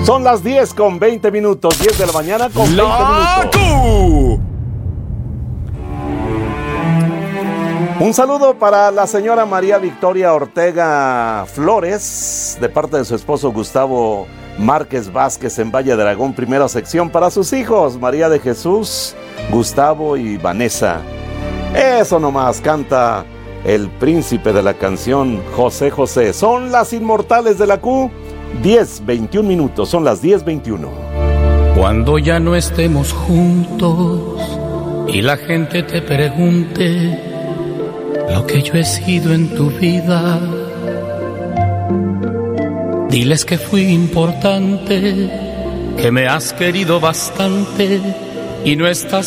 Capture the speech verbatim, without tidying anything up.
Son las diez con veinte minutos, diez de la mañana con veinte minutos. Un saludo para la señora María Victoria Ortega Flores, de parte de su esposo Gustavo Márquez Vázquez en Valle de Aragón, primera sección, para sus hijos María de Jesús, Gustavo y Vanessa. Eso nomás canta el príncipe de la canción, José José. Son las inmortales de la Q, diez veintiún minutos, son las diez veintiuno. Cuando ya no estemos juntos y la gente te pregunte lo que yo he sido en tu vida, diles que fui importante, que me has querido bastante y no estás